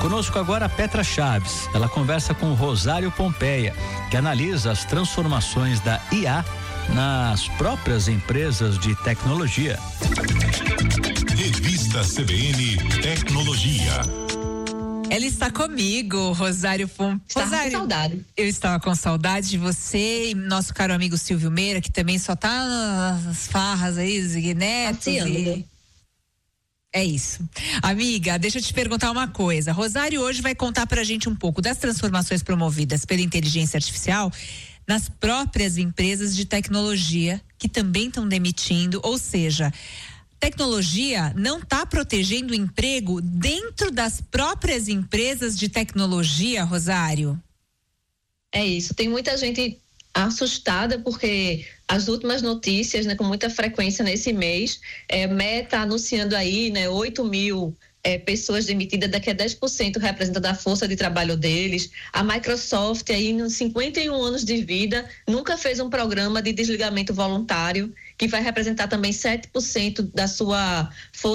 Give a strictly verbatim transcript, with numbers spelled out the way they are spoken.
Conosco agora a Petra Chaves. Ela conversa com o Rosário Pompeia, que analisa as transformações da I A nas próprias empresas de tecnologia. Revista C B N Tecnologia. Ela está comigo, Rosário Pompeia. Estava Rosário, com saudade. Eu estava com saudade de você e nosso caro amigo Silvio Meira, que também só tá nas farras aí, os netos. E... É isso. Amiga, deixa eu te perguntar uma coisa. Rosário hoje vai contar pra gente um pouco das transformações promovidas pela inteligência artificial nas próprias empresas de tecnologia, que também estão demitindo, ou seja, tecnologia não está protegendo o emprego dentro das próprias empresas de tecnologia, Rosário? É isso, tem muita gente assustada porque as últimas notícias, né, com muita frequência nesse mês, é, Meta anunciando aí, né, oito mil é, pessoas demitidas, daqui a dez por cento representa da força de trabalho deles. A Microsoft aí nos cinquenta e um anos de vida nunca fez um programa de desligamento voluntário, que vai representar também sete por cento da sua força